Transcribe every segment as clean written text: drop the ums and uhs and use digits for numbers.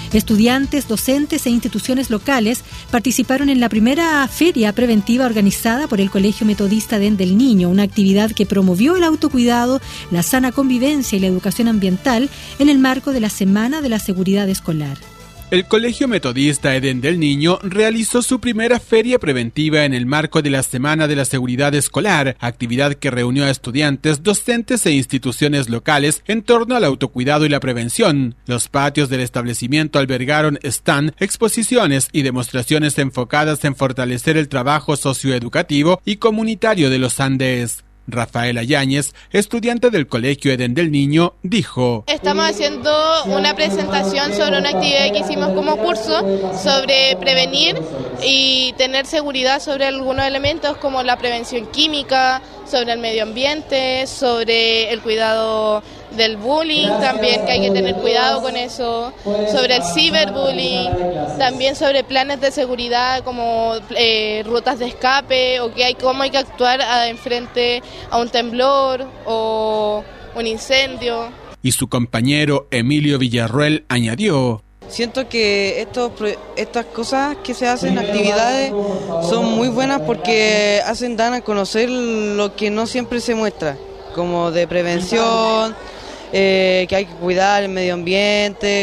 Estudiantes, docentes e instituciones locales participaron en la primera feria preventiva organizada por el Colegio Metodista Edén del Niño, una actividad que promovió el autocuidado, la sana convivencia y la educación ambiental en el marco de la Semana de la Seguridad Escolar. El Colegio Metodista Edén del Niño realizó su primera feria preventiva en el marco de la Semana de la Seguridad Escolar, actividad que reunió a estudiantes, docentes e instituciones locales en torno al autocuidado y la prevención. Los patios del establecimiento albergaron stand, exposiciones y demostraciones enfocadas en fortalecer el trabajo socioeducativo y comunitario de los Andes. Rafaela Yáñez, estudiante del Colegio Edén del Niño, dijo: Estamos haciendo una presentación sobre una actividad que hicimos como curso sobre prevenir y tener seguridad sobre algunos elementos como la prevención química, sobre el medio ambiente, sobre el cuidado del bullying, también que hay que tener cuidado con eso, sobre el ciberbullying, también sobre planes de seguridad como rutas de escape o cómo hay que actuar frente a un temblor o un incendio. Y su compañero Emilio Villarruel añadió: Siento que estas cosas que se hacen, actividades, son muy buenas porque dan a conocer lo que no siempre se muestra, como de prevención, que hay que cuidar el medio ambiente,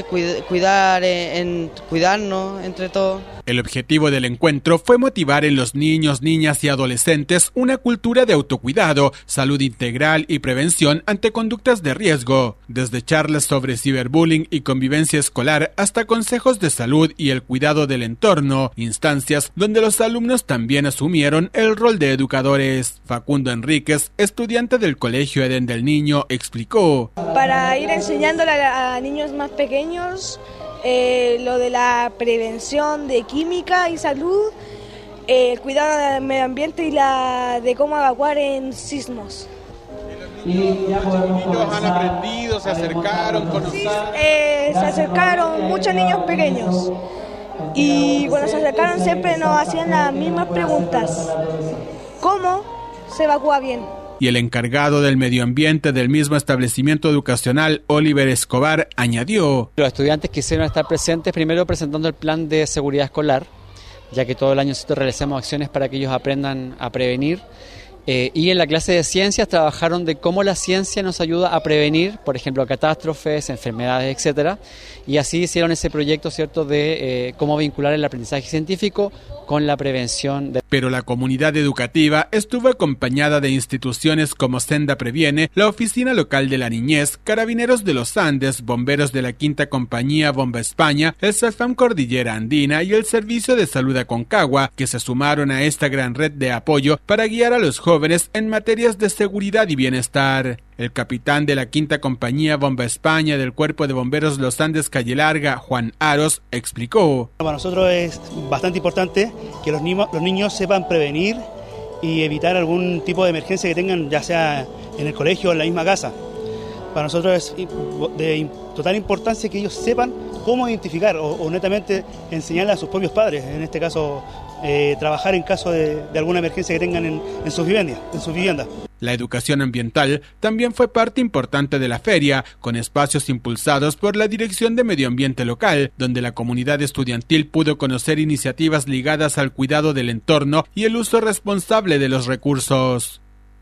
cuidarnos entre todos. El objetivo del encuentro fue motivar en los niños, niñas y adolescentes una cultura de autocuidado, salud integral y prevención ante conductas de riesgo, desde charlas sobre ciberbullying y convivencia escolar hasta consejos de salud y el cuidado del entorno, instancias donde los alumnos también asumieron el rol de educadores. Facundo Enríquez, estudiante del Colegio Edén del Niño, explicó: Para ir enseñándole a niños más pequeños lo de la prevención de química y salud, el cuidado del medio ambiente y de cómo evacuar en sismos. ¿Y los niños han aprendido, se acercaron, conocieron? Sí, se acercaron muchos niños pequeños y cuando se acercaron siempre nos hacían las mismas preguntas: ¿cómo se evacúa bien? Y el encargado del medio ambiente del mismo establecimiento educacional, Oliver Escobar, añadió: Los estudiantes quisieron estar presentes primero presentando el plan de seguridad escolar, ya que todo el año nosotros realizamos acciones para que ellos aprendan a prevenir. Y en la clase de ciencias trabajaron de cómo la ciencia nos ayuda a prevenir, por ejemplo, catástrofes, enfermedades, etcétera. Y así hicieron ese proyecto, ¿cierto?, de cómo vincular el aprendizaje científico con la prevención. Pero la comunidad educativa estuvo acompañada de instituciones como Senda Previene, la Oficina Local de la Niñez, Carabineros de los Andes, Bomberos de la Quinta Compañía Bomba España, el CEFAM Cordillera Andina y el Servicio de Salud Aconcagua, que se sumaron a esta gran red de apoyo para guiar a los jóvenes en materias de seguridad y bienestar. El capitán de la Quinta Compañía Bomba España del Cuerpo de Bomberos Los Andes Calle Larga, Juan Aros, explicó: Para nosotros es bastante importante que los niños sepan prevenir y evitar algún tipo de emergencia que tengan, ya sea en el colegio o en la misma casa. Para nosotros es de total importancia que ellos sepan cómo identificar o netamente enseñarle a sus propios padres, en este caso trabajar en caso de alguna emergencia que tengan en sus viviendas. La educación ambiental también fue parte importante de la feria, con espacios impulsados por la Dirección de Medio Ambiente Local, donde la comunidad estudiantil pudo conocer iniciativas ligadas al cuidado del entorno y el uso responsable de los recursos.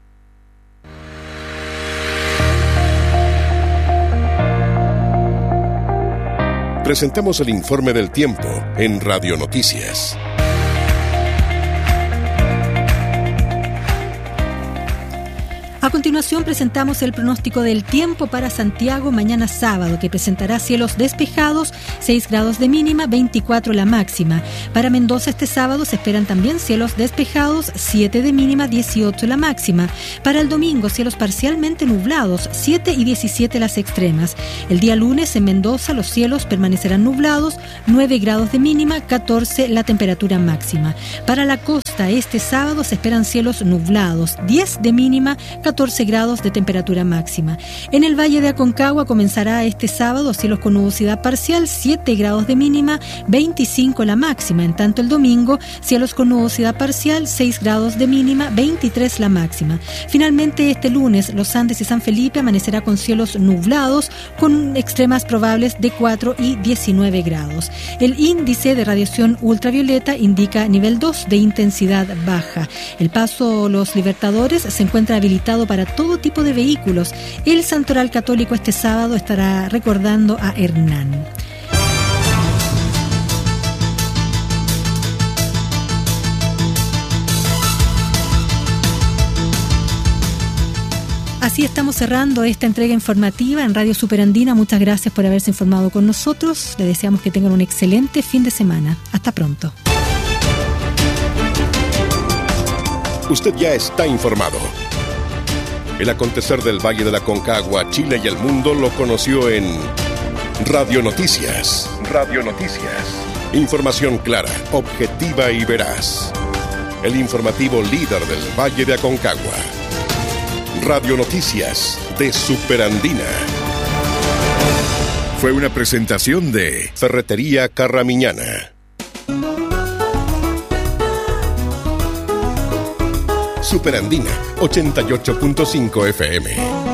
Presentamos el informe del tiempo en Radio Noticias. A continuación presentamos el pronóstico del tiempo para Santiago mañana sábado, que presentará cielos despejados, 6 grados de mínima, 24 la máxima. Para Mendoza este sábado se esperan también cielos despejados, 7 de mínima, 18 la máxima. Para el domingo cielos parcialmente nublados, 7 y 17 las extremas. El día lunes en Mendoza los cielos permanecerán nublados, 9 grados de mínima, 14 la temperatura máxima. Para la costa este sábado se esperan cielos nublados, 10 de mínima, 14 14 grados de temperatura máxima. En el Valle de Aconcagua comenzará este sábado cielos con nubosidad parcial, 7 grados de mínima, 25 la máxima. En tanto el domingo, cielos con nubosidad parcial, 6 grados de mínima, 23 la máxima. Finalmente este lunes, Los Andes y San Felipe amanecerá con cielos nublados, con extremas probables de 4 y 19 grados. El índice de radiación ultravioleta indica nivel 2 de intensidad baja. El paso Los Libertadores se encuentra habilitado para todo tipo de vehículos. El Santoral Católico este sábado estará recordando a Hernán. Así estamos cerrando esta entrega informativa en Radio Superandina. Muchas gracias por haberse informado con nosotros. Le deseamos que tengan un excelente fin de semana. Hasta pronto. Usted ya está informado. El acontecer del Valle de la Aconcagua, Chile y el mundo lo conoció en Radio Noticias. Radio Noticias. Información clara, objetiva y veraz. El informativo líder del Valle de Aconcagua. Radio Noticias de Superandina. Fue una presentación de Ferretería Carramiñana. Superandina 88.5 FM.